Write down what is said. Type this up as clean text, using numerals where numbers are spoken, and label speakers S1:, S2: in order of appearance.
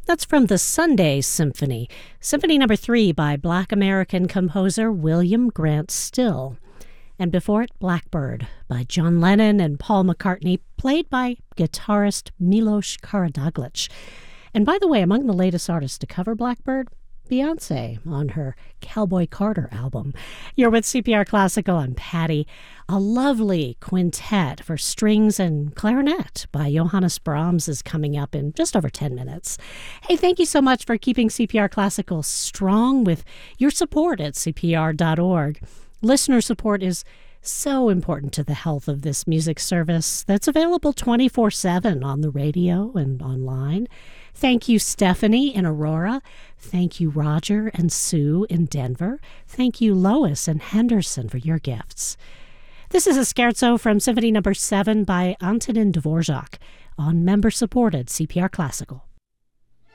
S1: That's from the Sunday Symphony, Symphony No. 3 by Black American composer William Grant Still. And before it, Blackbird by John Lennon and Paul McCartney, played by guitarist Milos Karadzic. And by the way, among the latest artists to cover Blackbird, Beyoncé on her Cowboy Carter album. You're with CPR Classical. I'm Patty. A lovely quintet for strings and clarinet by Johannes Brahms is coming up in just over 10 minutes. Hey, thank you so much for keeping CPR Classical strong with your support at CPR.org. Listener support is so important to the health of this music service that's available 24/7 on the radio and online. Thank you, Stephanie in Aurora. Thank you, Roger and Sue in Denver. Thank you, Lois and Henderson, for your gifts. This is a scherzo from Symphony No. 7 by Antonin Dvorak on member-supported CPR Classical.